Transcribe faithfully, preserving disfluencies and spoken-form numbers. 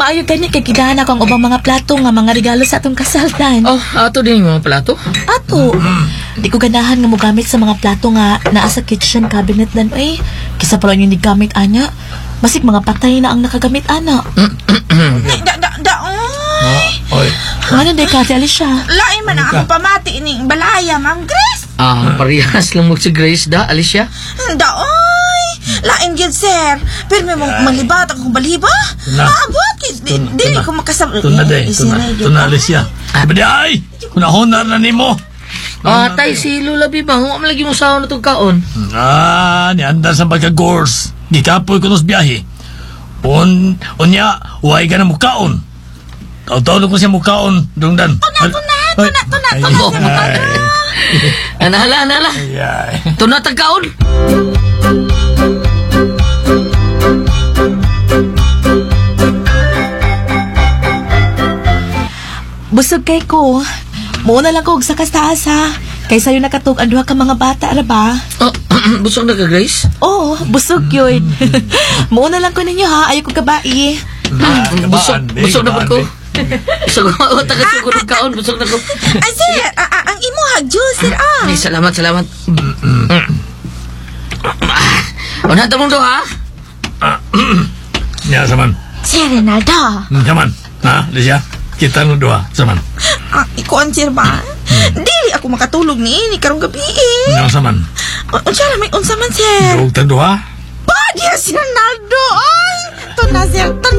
maayo gani kay kidahan ako ang ubang mga plato nga mga regalo sa atong kasaldan. Oh, ato din yung mga plato. Ato. Di ko ganahan nga mo gamit sa mga plato nga naa sa kitchen cabinet dan ay kisa pala yung gamit ana. Basig mga patay na ang nakagamit ana. Ay, da, da, da, oy. Oy. Ano day ka, Alicia? Lain man ang akong pamati ni balaya, Ma'am Grace. Ah, parehas lang mo si Grace da, Alicia. Da, oy. Lain yun, sir. Pero may mong malibat akong baliba. Tuna. Maabot. Di, Tuna, di tuna. ko makasama. Tuna day, tuna, tuna Alicia. Badi ay, kunahon na ni mo. Ah, tay, si Lola Bibang, huwag lagi mo sahon na itong kaon. Ah, nianda sa pagka-gors. Di kapoy ko nos biyahe. Un, unya, huwag ka na mukaon. Taw-taw ko siya mukaon, dungdan. Tuna, tuna, tuna, tuna, tuna, tuna. Anahala, anahala. Ay, Ito na tagkaon. Busog kay ko. Muna lang ko og sa kastaasa. Kaysa yung nakatug ang duha ka mga bata ra ba? Oh, busog na ka, Grace? Oo, busog yun. Muna lang ko ninyo ha, ayaw ko kabai. ah, Busog, kabaan, di, busog na po kabaan, ko. di. Busog na ako, taga-sugod ng kaon, busog na ko. Ay, sir, a- a- ang imo hagyo, sir, ah. Ay, salamat, salamat. O na, tamong do, ha? Nya saman. Sir Renaldo. Hmm, Saman. Ha, Alicia? Kita no dua, saman. Ah, ikuan, sir ba? Dili ako makatulog ni ini karong gabi eh. Nya saman. Unsa ra may unsa man, sir? Dog tan dua. Ba, dia si Renaldo. Ay, to na, sir, to